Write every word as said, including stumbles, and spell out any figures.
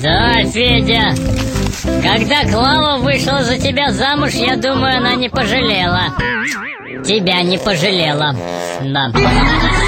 Да, Федя. Когда Клава вышла за тебя замуж, я думаю, она не пожалела. Тебя не пожалела. Да.